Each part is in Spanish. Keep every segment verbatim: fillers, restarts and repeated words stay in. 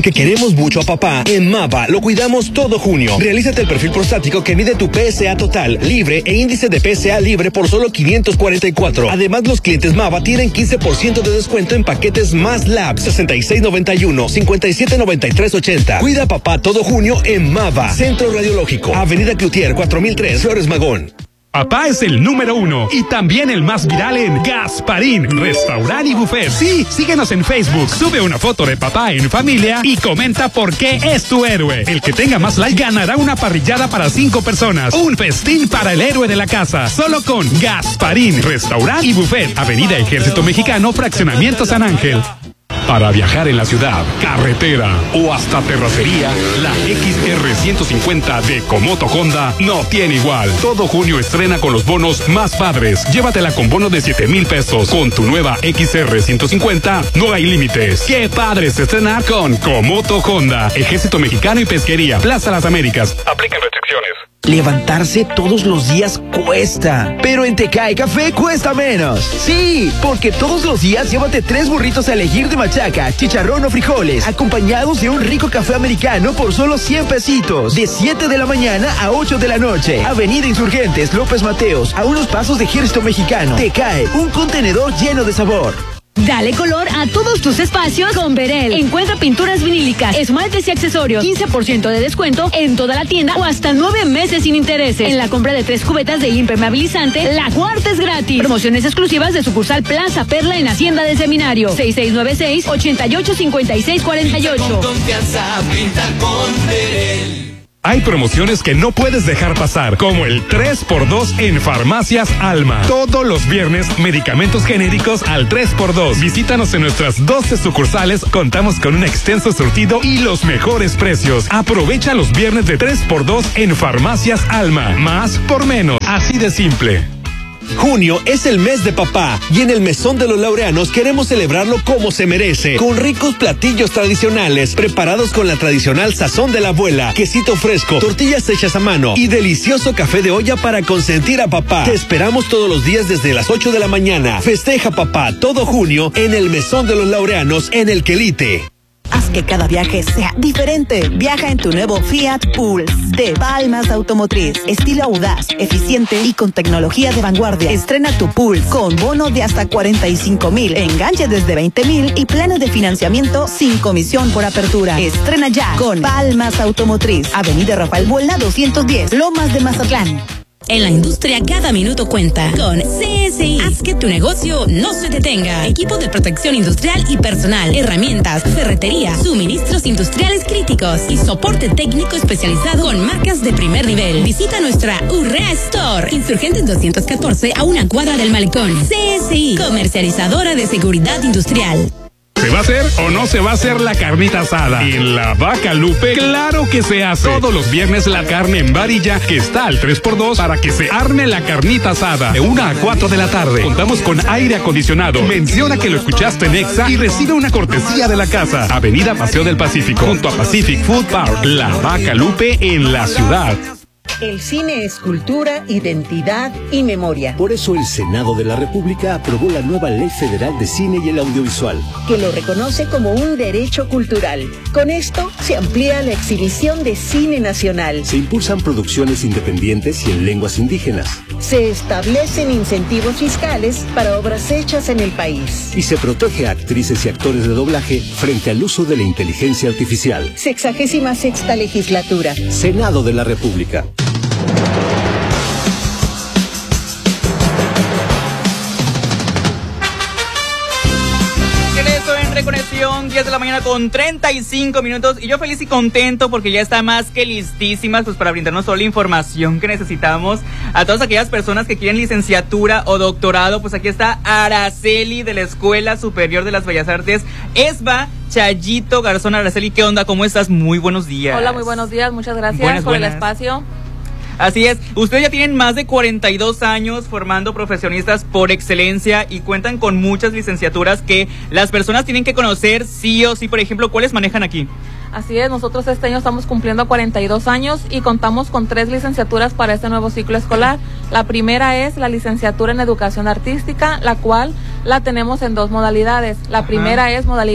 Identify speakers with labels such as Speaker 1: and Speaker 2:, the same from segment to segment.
Speaker 1: Porque queremos mucho a papá, en Mava lo cuidamos todo junio. Realízate el perfil prostático que mide tu P S A total, libre e índice de P S A libre por solo quinientos cuarenta y cuatro. Además, los clientes Mava tienen quince por ciento de descuento en paquetes Más Lab sesenta y seis noventa y uno, cincuenta y siete noventa y tres ochenta. Cuida a papá todo junio en Mava, Centro Radiológico, Avenida Cloutier cuatro mil tres, Flores Magón.
Speaker 2: Papá es el número uno y también el más viral en Gasparín, restaurante y buffet. Sí, síguenos en Facebook, sube una foto de papá en familia y comenta por qué es tu héroe. El que tenga más like ganará una parrillada para cinco personas, un festín para el héroe de la casa, solo con Gasparín, restaurante y buffet, Avenida Ejército Mexicano, Fraccionamiento San Ángel. Para viajar en la ciudad, carretera o hasta terracería, la X R ciento cincuenta de Komoto Honda no tiene igual. Todo junio estrena con los bonos más padres. Llévatela con bono de siete mil pesos. Con tu nueva X R ciento cincuenta no hay límites. ¡Qué padre es estrenar con Komoto Honda! Ejército Mexicano y Pesquería, Plaza Las Américas. Aplican restricciones.
Speaker 3: Levantarse todos los días cuesta, pero en Tecay Café cuesta menos. Sí, porque todos los días llévate tres burritos a elegir de machaca, chicharrón o frijoles, acompañados de un rico café americano por solo cien pesitos. De siete de la mañana a ocho de la noche. Avenida Insurgentes, López Mateos, a unos pasos de Ejército Mexicano. Tecay, un contenedor lleno de sabor.
Speaker 4: Dale color a todos tus espacios con Verel. Encuentra pinturas vinílicas, esmaltes y accesorios, quince por ciento de descuento en toda la tienda o hasta nueve meses sin intereses. En la compra de tres cubetas de impermeabilizante, la cuarta es gratis. Promociones exclusivas de sucursal Plaza Perla en Hacienda del Seminario. seis seis nueve seis, ocho ocho cinco seis cuatro ocho.
Speaker 5: Con confianza, pinta con Verel.
Speaker 2: Hay promociones que no puedes dejar pasar, como el tres por dos en Farmacias Alma. Todos los viernes, medicamentos genéricos al tres por dos. Visítanos en nuestras doce sucursales. Contamos con un extenso surtido y los mejores precios. Aprovecha los viernes de tres por dos en Farmacias Alma. Más por menos. Así de simple.
Speaker 1: Junio es el mes de papá y en el Mesón de los Laureanos queremos celebrarlo como se merece, con ricos platillos tradicionales preparados con la tradicional sazón de la abuela, quesito fresco, tortillas hechas a mano y delicioso café de olla para consentir a papá. Te esperamos todos los días desde las ocho de la mañana. Festeja papá todo junio en el Mesón de los Laureanos en el Quelite.
Speaker 6: Haz que cada viaje sea diferente. Viaja en tu nuevo Fiat Pulse de Palmas Automotriz. Estilo audaz, eficiente y con tecnología de vanguardia. Estrena tu Pulse con bono de hasta cuarenta y cinco mil, enganche desde veinte mil y planes de financiamiento sin comisión por apertura. Estrena ya con Palmas Automotriz. Avenida Rafael Buelna doscientos diez, Lomas de Mazatlán.
Speaker 7: En la industria cada minuto cuenta. Con C S I, haz que tu negocio no se detenga. Equipo de protección industrial y personal, herramientas, ferretería, suministros industriales críticos y soporte técnico especializado con marcas de primer nivel. Visita nuestra Urrea Store, Insurgentes doscientos catorce, a una cuadra del Malecón. C S I, comercializadora de seguridad industrial.
Speaker 2: ¿Se va a hacer o no se va a hacer la carnita asada? En la Vaca Lupe, claro que se hace. Todos los viernes la carne en varilla, que está al tres por dos, para que se arme la carnita asada. De una a cuatro de la tarde. Contamos con aire acondicionado. Menciona que lo escuchaste en Exa y recibe una cortesía de la casa. Avenida Paseo del Pacífico, junto a Pacific Food Park. La Vaca Lupe en la ciudad.
Speaker 8: El cine es cultura, identidad y memoria.
Speaker 9: Por eso el Senado de la República aprobó la nueva Ley Federal de Cine y el Audiovisual,
Speaker 8: que lo reconoce como un derecho cultural. Con esto se amplía la exhibición de cine nacional.
Speaker 9: Se impulsan producciones independientes y en lenguas indígenas.
Speaker 8: Se establecen incentivos fiscales para obras hechas en el país.
Speaker 9: Y se protege a actrices y actores de doblaje frente al uso de la inteligencia artificial.
Speaker 8: Sexagésima sexta legislatura.
Speaker 9: Senado de la República.
Speaker 10: Conexión, diez de la mañana con treinta y cinco minutos, y yo feliz y contento porque ya está más que listísimas pues para brindarnos toda la información que necesitamos a todas aquellas personas que quieren licenciatura o doctorado. Pues aquí está Araceli de la Escuela Superior de las Bellas Artes, ESBA Chayito Garzón. Araceli, ¿qué onda? ¿Cómo estás? Muy buenos días.
Speaker 11: Hola, muy buenos días, muchas gracias
Speaker 10: buenas,
Speaker 11: por
Speaker 10: buenas.
Speaker 11: el espacio.
Speaker 10: Así es, ustedes ya tienen más de cuarenta y dos años formando profesionistas por excelencia y cuentan con muchas licenciaturas que las personas tienen que conocer sí o sí. Por ejemplo, ¿cuáles manejan aquí?
Speaker 11: Así es, nosotros este año estamos cumpliendo cuarenta y dos años y contamos con tres licenciaturas para este nuevo ciclo escolar. La primera es la licenciatura en Educación Artística, la cual la tenemos en dos modalidades. La Ajá. primera es modalidad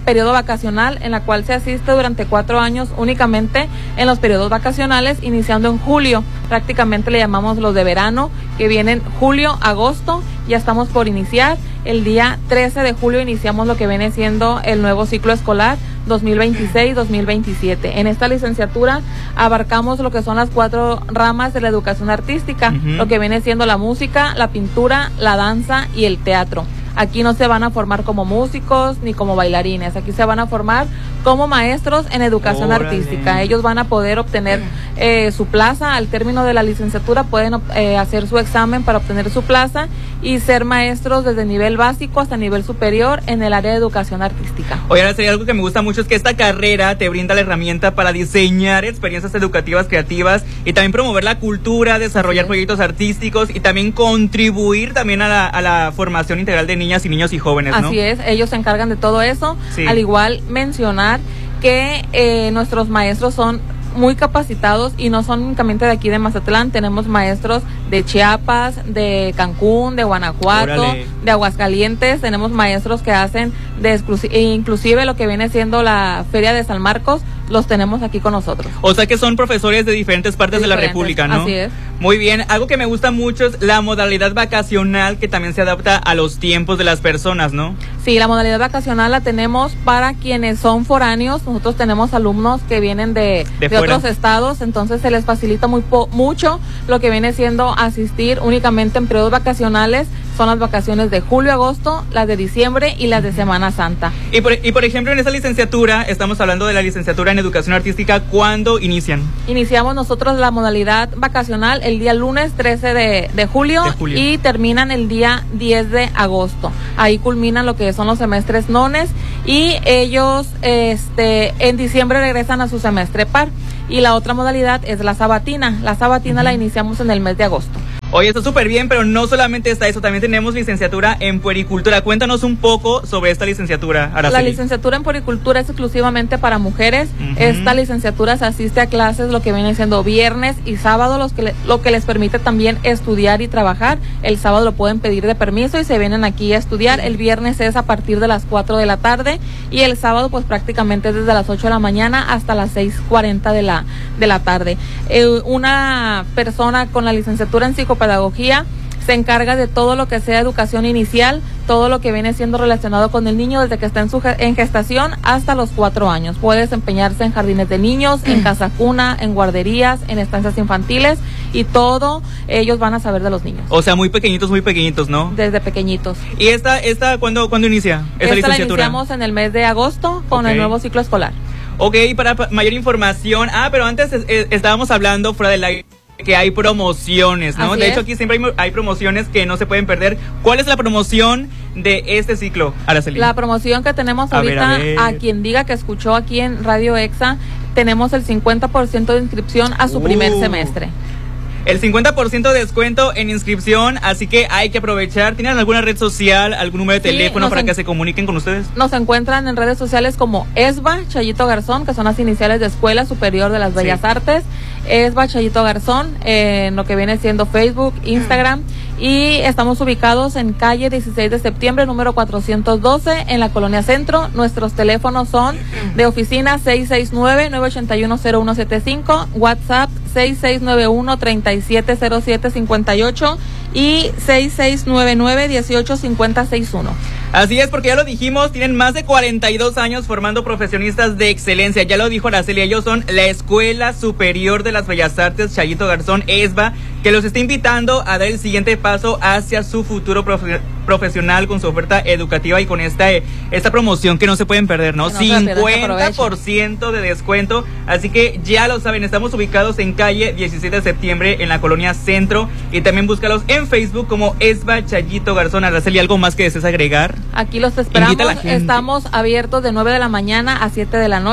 Speaker 11: periodo vacacional en la cual se asiste durante cuatro años únicamente en los periodos vacacionales, iniciando en julio. Prácticamente le llamamos los de verano, que vienen julio, agosto, ya estamos por iniciar. El día trece de julio iniciamos lo que viene siendo el nuevo ciclo escolar dos mil veintiséis dos mil veintisiete. En esta licenciatura abarcamos lo que son las cuatro ramas de la educación artística, uh-huh. lo que viene siendo la música, la pintura, la danza y el teatro. Aquí no se van a formar como músicos ni como bailarines, aquí se van a formar como maestros en educación Órale. artística. Ellos van a poder obtener eh, su plaza al término de la licenciatura, pueden eh, hacer su examen para obtener su plaza y ser maestros desde nivel básico hasta nivel superior en el área de educación artística.
Speaker 10: Oye, ahora sería algo que me gusta mucho, es que esta carrera te brinda la herramienta para diseñar experiencias educativas creativas y también promover la cultura, desarrollar sí. proyectos artísticos y también contribuir también a la, a la formación integral de niñas y niños y jóvenes, ¿no?
Speaker 11: Así es, ellos se encargan de todo eso. Sí. Al igual mencionar que eh, nuestros maestros son muy capacitados y no son únicamente de aquí de Mazatlán, tenemos maestros de Chiapas, de Cancún, de Guanajuato, Órale. de Aguascalientes, tenemos maestros que hacen de exclusi- inclusive lo que viene siendo la Feria de San Marcos, los tenemos aquí con nosotros.
Speaker 10: O sea que son profesores de diferentes partes diferentes, de la República, ¿no?
Speaker 11: Así es.
Speaker 10: Muy bien, algo que me gusta mucho es la modalidad vacacional que también se adapta a los tiempos de las personas, ¿no?
Speaker 11: Sí, la modalidad vacacional la tenemos para quienes son foráneos. Nosotros tenemos alumnos que vienen de, de, de otros estados, entonces se les facilita muy po- mucho lo que viene siendo asistir únicamente en periodos vacacionales. Son las vacaciones de julio, agosto, las de diciembre y las de Semana Santa.
Speaker 10: Y por, y por ejemplo, en esa licenciatura, estamos hablando de la licenciatura en Educación Artística, ¿cuándo inician?
Speaker 11: Iniciamos nosotros la modalidad vacacional el día lunes trece de, de, julio, de julio y terminan el día diez de agosto. Ahí culminan lo que son los semestres nones y ellos este, en diciembre regresan a su semestre par. Y la otra modalidad es la sabatina. La sabatina uh-huh. la iniciamos en el mes de agosto.
Speaker 10: Oye, está súper bien, pero no solamente está eso, también tenemos licenciatura en puericultura. Cuéntanos un poco sobre esta licenciatura, Araceli.
Speaker 11: La licenciatura en puericultura es exclusivamente para mujeres. Uh-huh. Esta licenciatura se asiste a clases lo que viene siendo viernes y sábado, los que le, lo que les permite también estudiar y trabajar. El sábado lo pueden pedir de permiso y se vienen aquí a estudiar. El viernes es a partir de las cuatro de la tarde y el sábado pues prácticamente es desde las ocho de la mañana hasta las seis cuarenta de la, de la tarde. Eh, una persona con la licenciatura en psicopedagogía pedagogía se encarga de todo lo que sea educación inicial, todo lo que viene siendo relacionado con el niño desde que está en su ge- en gestación hasta los cuatro años. Puede desempeñarse en jardines de niños, en casa cuna, en guarderías, en estancias infantiles y todo ellos van a saber de los niños.
Speaker 10: O sea, muy pequeñitos, muy pequeñitos, ¿no?
Speaker 11: Desde pequeñitos.
Speaker 10: ¿Y esta, esta cuándo, cuándo inicia esta, esta licenciatura?
Speaker 11: La iniciamos en el mes de agosto con okay. el nuevo ciclo escolar.
Speaker 10: Ok, para mayor información, ah, pero antes es, es, estábamos hablando fuera del aire que hay promociones, ¿no?
Speaker 11: Así
Speaker 10: de
Speaker 11: es.
Speaker 10: hecho, aquí siempre hay, hay promociones que no se pueden perder. ¿Cuál es la promoción de este ciclo, Araceli?
Speaker 11: La promoción que tenemos
Speaker 10: a
Speaker 11: ahorita,
Speaker 10: ver, a ver.
Speaker 11: a quien diga que escuchó aquí en Radio Exa, tenemos el cincuenta por ciento de inscripción a su uh. primer semestre.
Speaker 10: El cincuenta por ciento de descuento en inscripción, así que hay que aprovechar. ¿Tienen alguna red social, algún número de sí, teléfono para en... que se comuniquen con ustedes?
Speaker 11: Nos encuentran en redes sociales como ESBA Chayito Garzón, que son las iniciales de Escuela Superior de las Bellas sí. Artes. ESBA Chayito Garzón, eh, en lo que viene siendo Facebook, Instagram. Y estamos ubicados en calle dieciséis de septiembre, número cuatrocientos doce, en la Colonia Centro. Nuestros teléfonos son de oficina seis seis nueve, nueve ocho uno, cero uno siete cinco, WhatsApp seis seis nueve uno, tres siete cero siete cinco ocho y seis seis nueve nueve, uno ocho cinco cero seis uno.
Speaker 10: Así es, porque ya lo dijimos, tienen más de cuarenta y dos años formando profesionistas de excelencia. Ya lo dijo Araceli, ellos son la Escuela Superior de las Bellas Artes Chayito Garzón, ESBA, que los está invitando a dar el siguiente paso hacia su futuro profe- profesional con su oferta educativa y con esta, esta promoción que no se pueden perder, ¿no?
Speaker 11: No
Speaker 10: cincuenta por ciento de descuento, así que ya lo saben, estamos ubicados en calle diecisiete de septiembre en la Colonia Centro y también búscalos en Facebook como ESBA Chayito Garzón. Araceli, ¿algo más que desees agregar?
Speaker 11: Aquí los esperamos, estamos abiertos de nueve de la mañana a siete de la noche.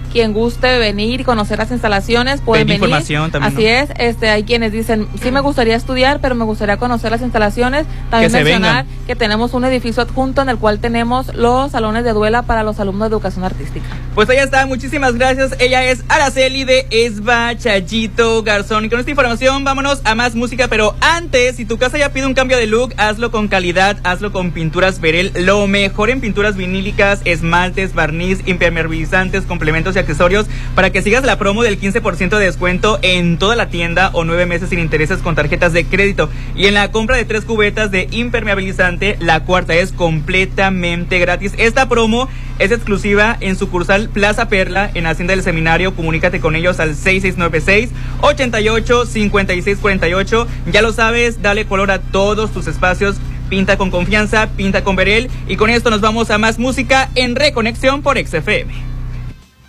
Speaker 11: quien guste venir y conocer las instalaciones pueden venir.
Speaker 10: Información también,
Speaker 11: Así
Speaker 10: ¿no?
Speaker 11: es, este, hay quienes dicen, sí me gustaría estudiar, pero me gustaría conocer las instalaciones. También
Speaker 10: Que se
Speaker 11: mencionar
Speaker 10: vengan.
Speaker 11: que tenemos un edificio adjunto en el cual tenemos los salones de duela para los alumnos de educación artística.
Speaker 10: Pues ahí está, muchísimas gracias. Ella es Araceli de Esba Chayito Garzón. Y con esta información vámonos a más música, pero antes, si tu casa ya pide un cambio de look, hazlo con calidad, hazlo con Pinturas Verel, lo mejor en pinturas vinílicas, esmaltes, barniz, impermeabilizantes, complementos y accesorios, para que sigas la promo del quince por ciento de descuento en toda la tienda o nueve meses sin intereses con tarjetas de crédito. Y en la compra de tres cubetas de impermeabilizante, la cuarta es completamente gratis. Esta promo es exclusiva en sucursal Plaza Perla, en Hacienda del Seminario. Comunícate con ellos al seis seis nueve seis, ocho ocho, cinco seis cuatro ocho. Ya lo sabes, dale color a todos tus espacios. Pinta con confianza, pinta con Verel. Y con esto nos vamos a más música en Reconexión por X F M.